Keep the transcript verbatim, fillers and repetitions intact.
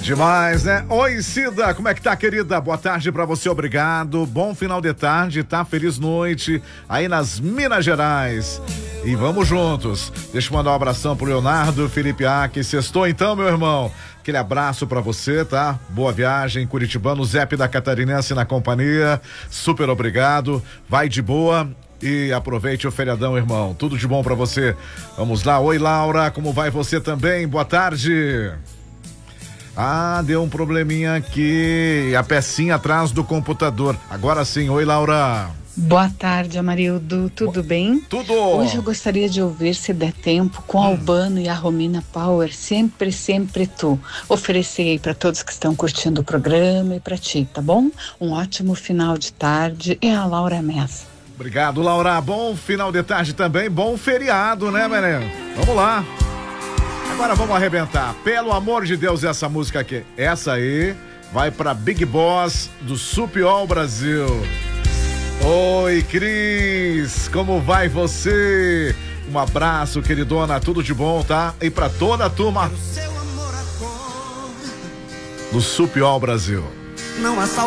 Demais, né? Oi, Cida, como é que tá, querida? Boa tarde pra você, obrigado. Bom final de tarde, tá? Feliz noite aí nas Minas Gerais. E vamos juntos. Deixa eu mandar um abração pro Leonardo, Felipe Aque. Sextou então, meu irmão. Aquele abraço pra você, tá? Boa viagem, Curitibano, Zep da Catarinense na companhia. Super obrigado. Vai de boa. E aproveite o feriadão, irmão. Tudo de bom pra você. Vamos lá. Oi, Laura, como vai você também? Boa tarde. Ah, deu um probleminha aqui. A pecinha atrás do computador. Agora sim. Oi, Laura. Boa tarde, Amarildo. Tudo bem? Tudo. Hoje eu gostaria de ouvir, se der tempo, com hum. Albano e a Romina Power, Sempre, Sempre Tu. Oferecer aí para todos que estão curtindo o programa e para ti, tá bom? Um ótimo final de tarde. É a Laura Messa. Obrigado, Laura. Bom final de tarde também. Bom feriado, né, menino? Vamos lá. Agora vamos arrebentar. Pelo amor de Deus, essa música aqui. Essa aí vai pra Big Boss do Supiol Brasil. Oi, Cris. Como vai você? Um abraço, queridona. Tudo de bom, tá? E pra toda a turma do Supiol Brasil. Não há